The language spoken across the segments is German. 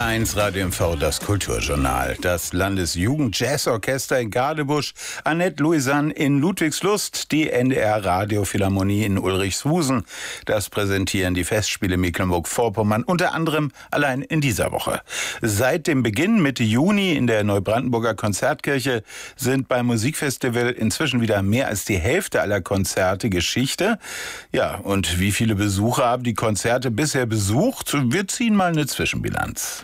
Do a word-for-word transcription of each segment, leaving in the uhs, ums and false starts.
eins Radio M V, das Kulturjournal. Das Landesjugendjazzorchester in Gadebusch, Annette Louisanne in Ludwigslust, die N D R Radiophilharmonie in Ulrichshusen. Das präsentieren die Festspiele Mecklenburg-Vorpommern unter anderem allein in dieser Woche. Seit dem Beginn Mitte Juni in der Neubrandenburger Konzertkirche sind beim Musikfestival inzwischen wieder mehr als die Hälfte aller Konzerte Geschichte. Ja, und wie viele Besucher haben die Konzerte bisher besucht? Wir ziehen mal eine Zwischenbilanz.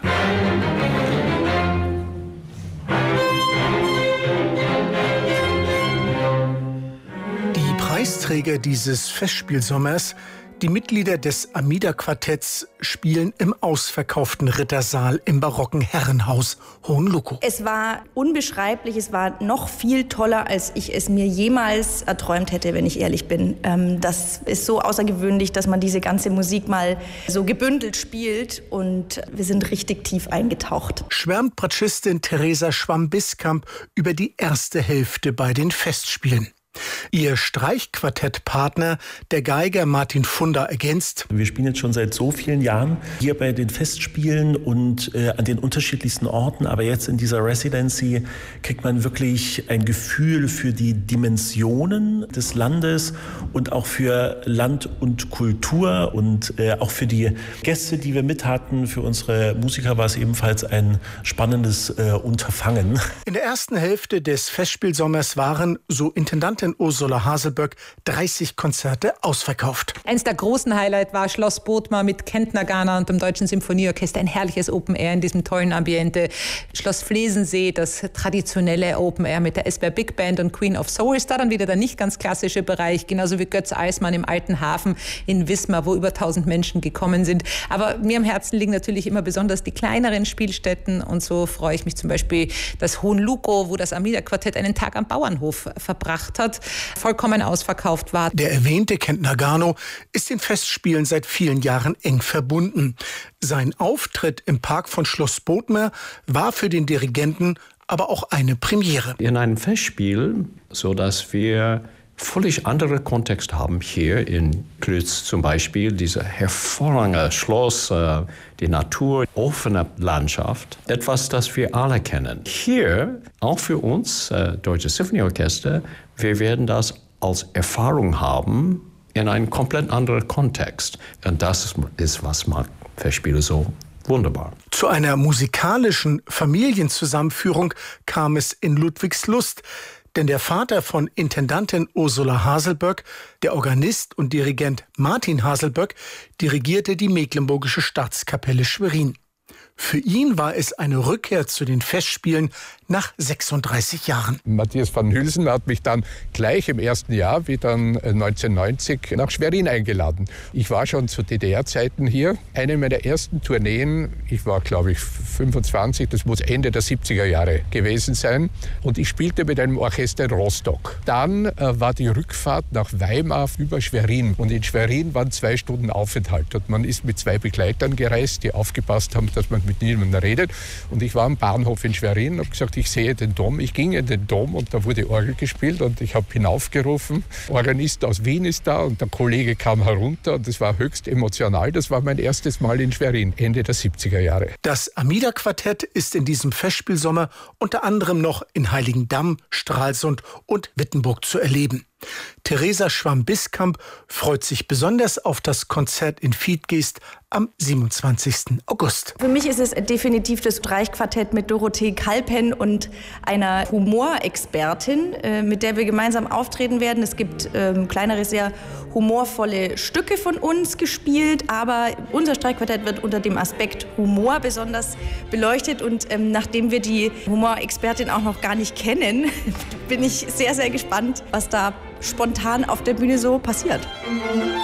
Die Preisträger dieses Festspielsommers, die Mitglieder des Amida-Quartetts, spielen im ausverkauften Rittersaal im barocken Herrenhaus Hohenlokow. Es war unbeschreiblich, es war noch viel toller, als ich es mir jemals erträumt hätte, wenn ich ehrlich bin. Das ist so außergewöhnlich, dass man diese ganze Musik mal so gebündelt spielt und wir sind richtig tief eingetaucht. Schwärmt Bratschistin Theresa Schwamm-Biskamp über die erste Hälfte bei den Festspielen. Ihr Streichquartettpartner, der Geiger Martin Funder, ergänzt: Wir spielen jetzt schon seit so vielen Jahren hier bei den Festspielen und äh, an den unterschiedlichsten Orten. Aber jetzt in dieser Residency kriegt man wirklich ein Gefühl für die Dimensionen des Landes und auch für Land und Kultur und äh, auch für die Gäste, die wir mit hatten. Für unsere Musiker war es ebenfalls ein spannendes äh, Unterfangen. In der ersten Hälfte des Festspielsommers waren, so Intendantin Ursula Haselböck, dreißig Konzerte ausverkauft. Eins der großen Highlights war Schloss Bodmer mit Kent Nagana und dem Deutschen Symphonieorchester. Ein herrliches Open Air in diesem tollen Ambiente. Schloss Flesensee, das traditionelle Open Air mit der Esper Big Band und Queen of Soul. Ist da dann wieder der nicht ganz klassische Bereich, genauso wie Götz Eismann im Alten Hafen in Wismar, wo über tausend Menschen gekommen sind. Aber mir am Herzen liegen natürlich immer besonders die kleineren Spielstätten und so freue ich mich zum Beispiel, dass Hohenlokow, wo das Amida-Quartett einen Tag am Bauernhof verbracht hat, vollkommen ausverkauft war. Der erwähnte Kent Nagano ist den Festspielen seit vielen Jahren eng verbunden. Sein Auftritt im Park von Schloss Bodmer war für den Dirigenten aber auch eine Premiere. In einem Festspiel, so dass wir völlig andere Kontext haben hier in Klütz zum Beispiel, dieser hervorragende Schloss, die Natur, offene Landschaft, etwas, das wir alle kennen. Hier, auch für uns, äh, Deutsches Symphonieorchester, wir werden das als Erfahrung haben in einem komplett anderen Kontext. Und das ist, ist was macht Festspiele so wunderbar. Zu einer musikalischen Familienzusammenführung kam es in Ludwigslust. Denn der Vater von Intendantin Ursula Haselböck, der Organist und Dirigent Martin Haselböck, dirigierte die Mecklenburgische Staatskapelle Schwerin. Für ihn war es eine Rückkehr zu den Festspielen nach sechsunddreißig Jahren. Matthias van Hülsen hat mich dann gleich im ersten Jahr, wie dann neunzehnhundertneunzig, nach Schwerin eingeladen. Ich war schon zu D D R-Zeiten hier. Eine meiner ersten Tourneen, ich war glaube ich fünfundzwanzig, das muss Ende der siebziger Jahre gewesen sein. Und ich spielte mit einem Orchester in Rostock. Dann äh, war die Rückfahrt nach Weimar über Schwerin. Und in Schwerin waren zwei Stunden Aufenthalt. Und man ist mit zwei Begleitern gereist, die aufgepasst haben, dass man mit niemandem redet. Und ich war am Bahnhof in Schwerin und habe gesagt, ich sehe den Dom. Ich ging in den Dom und da wurde Orgel gespielt und ich habe hinaufgerufen. Organist aus Wien ist da und der Kollege kam herunter und das war höchst emotional. Das war mein erstes Mal in Schwerin, Ende der siebziger Jahre. Das Amida-Quartett ist in diesem Festspielsommer unter anderem noch in Heiligendamm, Stralsund und Wittenburg zu erleben. Theresa Schwamm-Biskamp freut sich besonders auf das Konzert in Viedgeest am siebenundzwanzigsten August. Für mich ist es definitiv das Streichquartett mit Dorothee Kalpen und einer Humorexpertin, mit der wir gemeinsam auftreten werden. Es gibt ähm, kleinere, sehr humorvolle Stücke von uns gespielt, aber unser Streichquartett wird unter dem Aspekt Humor besonders beleuchtet. Und ähm, nachdem wir die Humorexpertin auch noch gar nicht kennen, bin ich sehr, sehr gespannt, was da spontan auf der Bühne so passiert.